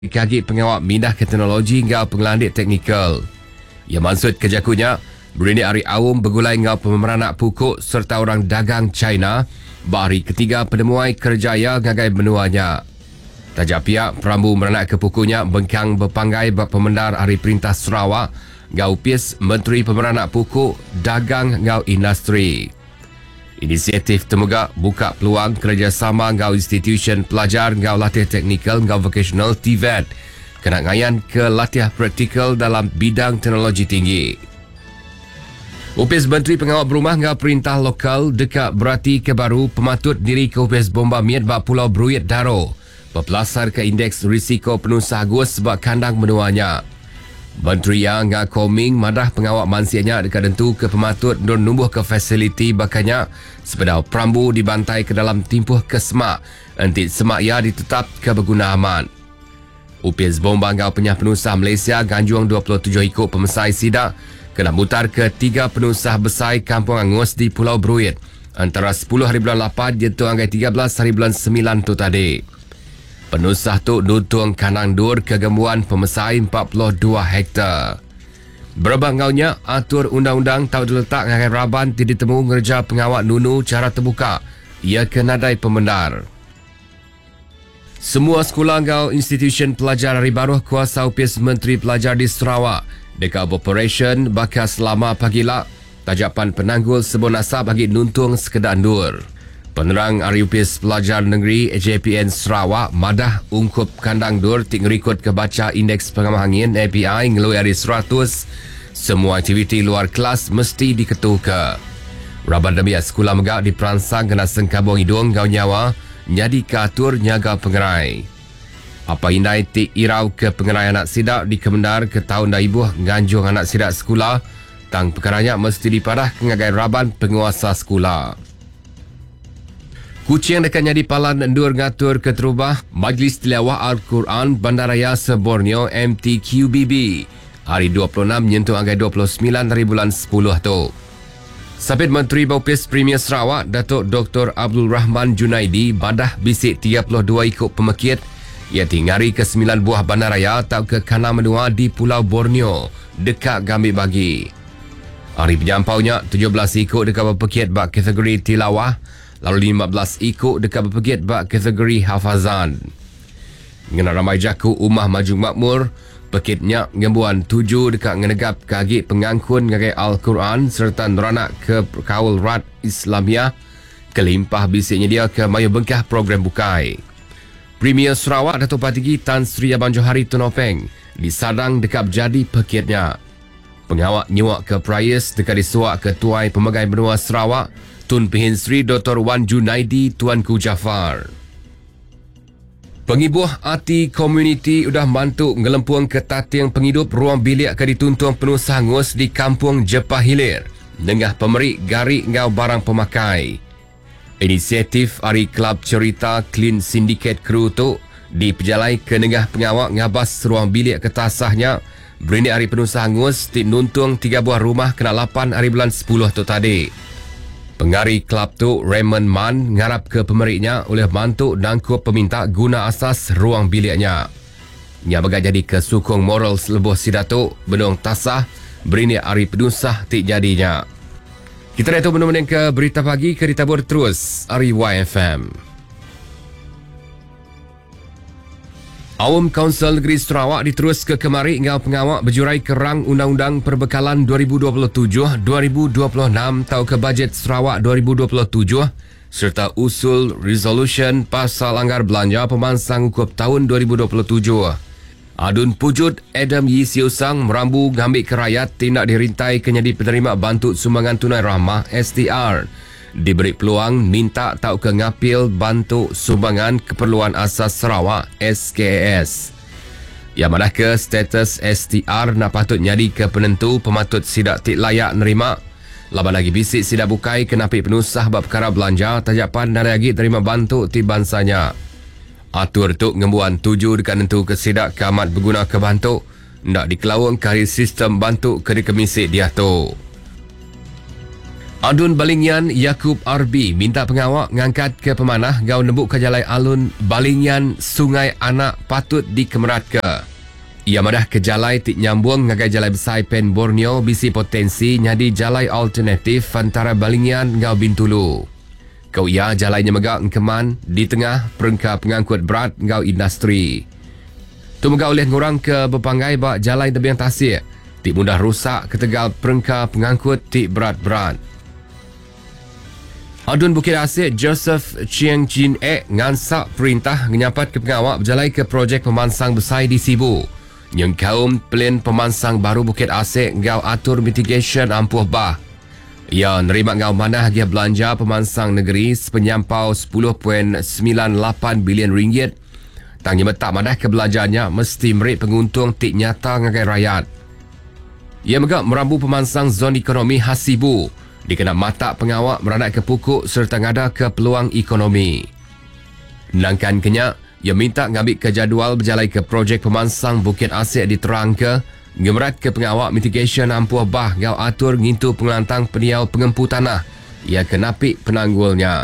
kaki pengawal mindah ke teknologi ngau pengelandik teknikal. Ia maksud kejakunya, berini hari awam bergulai ngau pemeranak pukuk serta orang dagang China, bahari ketiga penemuai kerjaya ngagai menuanya. Tajak pihak perambu meranak ke pukunya bengkang berpanggai bak pemendar hari perintah Sarawak ngau PIS Menteri Pemeranak Pukuk, Dagang ngau Industri. Inisiatif temuga buka peluang kerjasama ngau institusi pelajar ngau latih teknikal ngau vocational TVET kena ngayan ke latih praktikal dalam bidang teknologi tinggi. UPIS Menteri Pengawal Berumah ngau perintah lokal dekat berarti kebaru pematut diri ke UPIS Bomba Miet bak Pulau Bruit Daro berpelasar ke indeks risiko penuh sagus sebab kandang menuanya. Menteri yang ngak koming madah pengawal mansianya dekat tentu ke pematut don numbuh ke fasiliti bakanya sepedau perambu dibantai ke dalam timpuh ke semak entit semak ia ditetap ke berguna aman. UPIS Bomba ngau penyah penusah Malaysia ganjuang 27 ikut pemesai sidak kena mutar ke 3 penusah besar kampung Angus di Pulau Bruit antara 10 hari bulan 8 jatuh anggai 13 hari bulan 9 tu tadi. Penusah tu nutung kanang dur kegembuan pemesai 42 hektar. Berbang ngaunya, atur undang-undang tak diletak ngagai raban tidak ditemu ngerja pengawal nunu cara terbuka. Ia kenadai pemendar. Semua sekolah ngau institusi pelajar hari baru kuasa UPIS Menteri Pelajar di Sarawak dekat operation bakal selama pagi lak tajapan penanggul sebon asap bagi nuntung sekedar dur. Penerang Hari UPIS Pelajar Negeri JPN Sarawak madah ungkup kandang dur tik ngerikut kebaca indeks pengamah angin API ngelui hari 100 semua aktiviti luar kelas mesti diketuka. Raban demi sekolah megak diperansang kena sengkabung hidung gau nyawa nyadi katur nyaga pengerai. Apa indai tik irau ke pengerai anak sidak di Kemendar ke tahun dah ibuh ganjung anak sidak sekolah tang perkaranya mesti dipadah kengagai raban penguasa sekolah. Kucing dekat nyadi palan endur ngatur keterubah Majlis Tilawah Al-Quran Bandaraya Borneo MTQBB hari 26 menyentuh anggai 29 hari bulan 10 tu. Sabit Menteri Baupis Premier Sarawak Datuk Dr. Abdul Rahman Junaidi badah bisik 32 ikut pemekit ia tingari ke 9 buah bandaraya atau ke kana menua di Pulau Borneo dekat Gambit Bagi. Hari penyampaunya 17 ikut dekat berpekit bak kategori tilawah lalu 15 ikut dekat berpegit bak kategori hafazan. Ngena ramai jaku Umah Maju Makmur, pekitnya ngembuan 7 dekat ngenegap kagik pengangkun ngagai Al-Quran serta neranak ke kaul rat Islamiah, kelimpah bisiknya dia ke mayu bengkah program bukai. Premier Sarawak Datuk Patigi Tan Sri Abang Johari Tunopeng disadang dekat jadi pekitnya. Pengawak nyuak ke Prayas dekat disuak ke Tuai Pemegai Benua Sarawak, Tun Pihin Sri Dr. Wan Junaidi Tuanku Jafar. Pengibuh arti komuniti sudah bantu ngelempuang ke tatiang penghidup ruang bilik ke dituntung penuh sangus di kampung Jepah Hilir. Dengah pemerik garik ngau barang pemakai. Inisiatif Hari Kelab Cerita Clean Syndicate Crew tu diperjalai ke nengah pengawak ngabas ruang bilik ketasahnya berini hari penuh sangus di nuntung 3 buah rumah kena 8 hari bulan 10 tu tadi. Pengari kelab tu Raymond Man ngarap ke pemeriknya oleh bantu nangkup peminta guna asas ruang biliknya. Ia bagak jadi kesukung moral selebuh sidatu benung tasah berini hari penusah tik jadinya. Kita dah tu menunggu ke berita pagi ke ditabur terus hari YFM. Awam Kaunsil Negeri Sarawak diterus ke kemari ngau pengawak berjurai kerang Undang-Undang Perbekalan 2027-2026 atau ke bajet Sarawak 2027 serta usul resolution pasal anggar belanja pemansang hukum tahun 2027. Adun Pujut Adam Yi Siu Sang merambu ngambil ke rakyat tindak dirintai kenyadi penerima bantu sumbangan tunai rahmah STR. Diberi peluang minta tau ke ngapil bantu sumbangan keperluan asas Sarawak SKAS. Yang mana ke status STR nak patut nyadi ke penentu pematut sidak tik layak nerima. Laban lagi bisik sidak bukai kenapi penusah bab perkara belanja tajapan dan lagi terima bantu ti bansanya. Atur tu ngembuan 7 dekat nentu ke sidak ke amat berguna ke bantu. Nak dikelawang kari sistem bantu ke dikemisik dia tu. Adun Balingian Yakub RB minta pengawak ngangkat ke pemanah gau nebuk ke jalai alun Balingian Sungai Anak patut dikemerat ke. Ia madah ke jalai tik nyambung ngagai jalai besar Pen Borneo bisi potensi nyadi jalai alternatif antara Balingian ngau Bintulu. Kau ia jalainya megak engkeman di tengah perengka pengangkut berat ngau industri. Tu megak oleh ngurang ke berpanggai bak jalai tebiang tasir. Tik mudah rusak ketegal perengka pengangkut tik berat-berat. Adun Bukit Asik Joseph Chiang Jin ngansak perintah menyapat ke pengawak berjalai ke projek pemansang besar di Sibu. Yang kaum plan pemansang baru Bukit Asik ngau atur mitigation ampuh bah. Ia nerima ngau manah dia belanja pemansang negeri sepenyampau 10.98 bilion ringgit. Tangnya betak manah ke belanjanya mesti merik penguntung tik nyata ngagai rakyat. Ia megak merambu pemansang zon ekonomi khas Sibu. Dikena mata pengawak beranak ke pukuk serta ngada ke peluang ekonomi. Nangkan kenyak, ia minta ngambil ke jadual berjalai ke projek pemansang Bukit Asik diterang ke gemerat ke pengawak mitigation ampuh bah ngau atur ngintu pengelantang peniau pengempu tanah. Ia kenapik penanggulnya.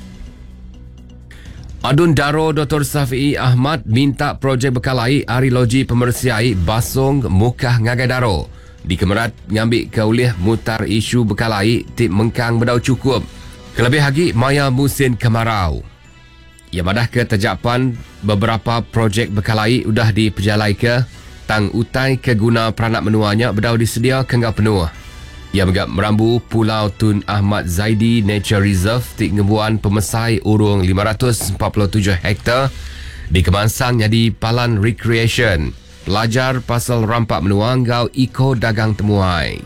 Adun Daro Dr. Safi'i Ahmad minta projek bekalai arilogi pemersiai Basong Mukah Ngagai Daro. Dikemerat ngambil ke oleh mutar isu bekalai tip mengkang berdau cukup. Kelebih lagi maya musim kemarau. Ia madah ke terjapan beberapa projek bekalai udah diperjalai ke tang utai ke guna peranak menuanya berdau disedia ke enggak penuh. Ia megak merambu Pulau Tun Ahmad Zaidi Nature Reserve tik ngebuan pemesai urung 547 hektar di Kemansang jadi Palan Recreation. Pelajar pasal rampak menua ngau Iko Dagang Temuai.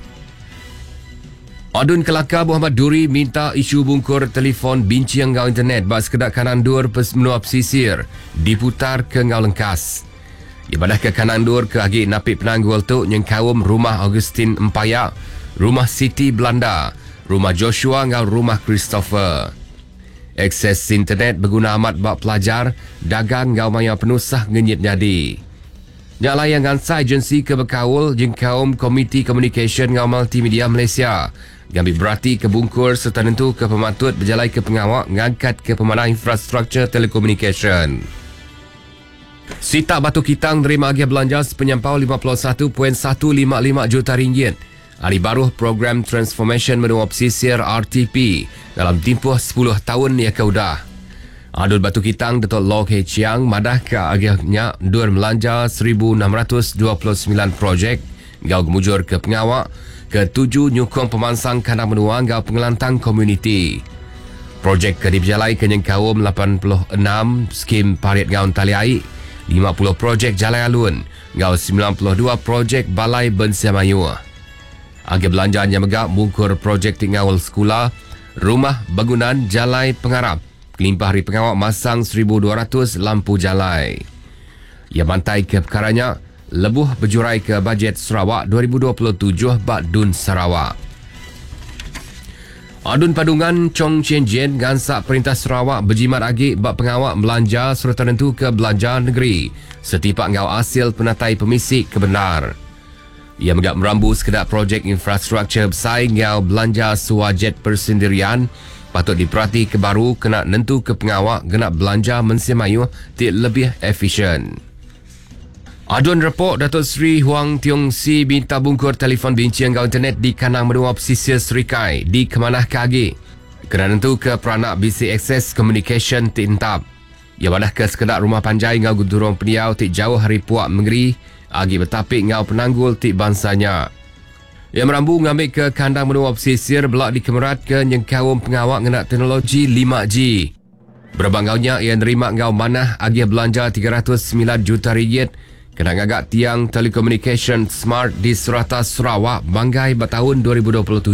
Adun Kelakar Muhammad Duri minta isu bungkur telefon bincang ngau internet bak sekedar kanan dur menua pesisir diputar ke ngau lengkas. Ibadah ke kanan dur ke agi napik penanggul tu yang kaum rumah Augustin Empaya, rumah Siti Belanda, rumah Joshua ngau rumah Christopher. Akses internet berguna amat bak pelajar, dagang ngau maya penusah ngenyit nyadi. Nyak layangan sa agensi kebekawul jeng kaum Komiti Komunikasi ngau Multimedia Malaysia. Gambil berarti kebungkur serta nentu ke pematut berjalai ke pengawak ngangkat ke pemanah infrastruktur telekomunikasi. Sita Batu Kitang terima agia belanja sepenyampau 51.155 juta ringgit. Hari baru program Transformation Menua Pesisir RTP dalam tempoh 10 tahun ia keudah. Adun Batu Kitang Datuk Lok Hei Chiang madah ke agaknya dur melanja 1,629 projek gau gemujur ke pengawak ke 7 nyukong pemansang kandang menua gau pengelantang komuniti. Projek ke diberjalai ke kaum 86 skim parit gaun tali air, 50 projek jalai alun, gau 92 projek balai bensia mayu. Agak belanjaan yang megak mungkur projek tinggal sekolah, rumah bangunan jalai pengarap. Kelimpah hari pengawak masang 1,200 lampu jalai. Ia bantai ke perkaranya lebuh berjurai ke bajet Sarawak 2027 Bak Dun Sarawak. Adun Padungan Chong Chen Jen gansak Perintah Sarawak berjimat agi bak pengawak belanja serta tentu ke belanja negeri setipak ngau hasil penatai pemisik kebenar. Ia megak merambu sekedar projek infrastruktur besar ngau belanja suajet persendirian patut diperhati ke baru kena nentu ke pengawak kena belanja mensimayu tik lebih efisien. Adun report Datuk Seri Huang Tiong Si minta bungkur telefon bincang gau internet di kanang menua pesisir Serikai di Kemanah Kagi. Kena nentu ke peranak bisi akses communication tik entap. Ia badah ke sekedar rumah panjai ngau gudurung peniau tik jauh hari puak mengeri agi bertapik ngau penanggul tik bansanya. Ia merambu ngambil ke kandang menua pesisir belak di Kemerat ke nyengkawum pengawak ngena teknologi 5G. Berbangaunya ia nerima ngau manah agi belanja 309 juta ringgit kena ngagak tiang telekomunikasi smart di Serata Sarawak banggai tahun 2027.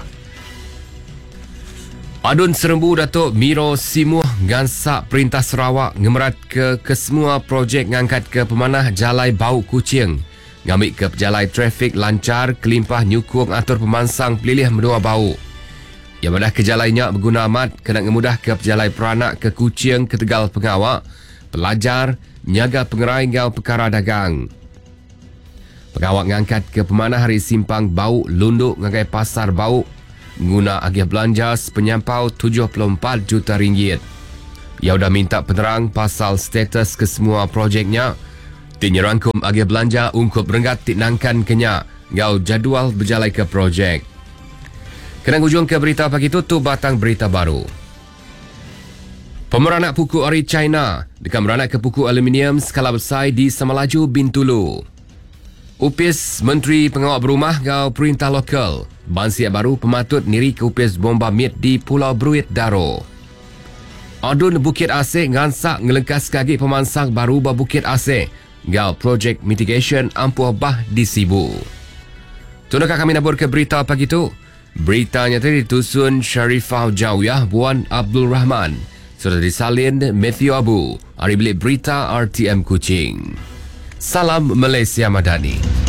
Adun Serembu Datuk Miro Simuh gansak Perintah Sarawak ngemerat ke kesemua projek ngangkat ke pemanah jalai bau kucing. Ngambil ke pejalai trafik lancar kelimpah nyukung atur pemansang pelilih menua bau. Ia badah ke jalainya berguna amat kena ngemudah ke pejalai peranak ke kucing ke tegal pengawak, pelajar, nyaga pengerai ngau perkara dagang. Pengawak ngangkat ke pemanah hari simpang bau lunduk ngagai pasar bau guna agih belanja sepenyampau 74 juta ringgit. Ia dah minta penerang pasal status kesemua projeknya. Tinya rangkum agih belanja ungkup renggat tinangkan kenya gau jadual berjalai ke projek. Kenang hujung ke berita pagi itu batang berita baru. Pemeranak pukul ori China dekat meranak ke pukul aluminium skala besar di Samalaju Bintulu. Upis Menteri Pengawal Berumah gau perintah lokal. Bansiat baru pematut niri ke upis bomba mit di Pulau Bruit Daro. Adun Bukit Asih ngansak ngelengkas kaki pemansang baru Bukit Asih gau projek mitigation ampuh bah di Sibu. Tunakah kami nabur ke berita pagi itu? Beritanya tadi ditusun Sharifah Jawiyah Buan Abdul Rahman. Sudah disalin Matthew Abu, Hari Bilik Berita RTM Kuching. Salam Malaysia Madani.